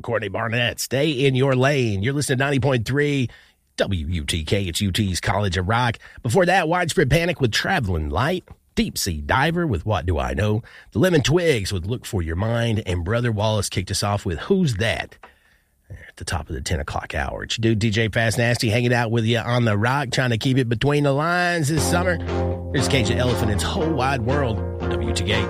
Courtney Barnett. Stay in your lane. You're listening to 90.3 WUTK. It's UT's College of Rock. Before that, Widespread Panic with Traveling Light. Deep Sea Diver with What Do I Know. The Lemon Twigs with Look For Your Mind. And Brother Wallace kicked us off with Who's That? At the top of the 10 o'clock hour. It's your dude, DJ Fast Nasty, hanging out with you on the rock, trying to keep it between the lines this summer. Here's Cajun Elephant, its whole wide world. WTK.